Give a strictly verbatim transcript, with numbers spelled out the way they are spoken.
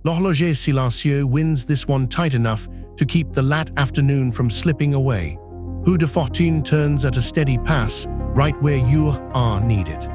L'Horloger Silencieux wins this one tight enough to keep the lat afternoon from slipping away. Coup de Fortune turns at a steady pass, right where you are needed.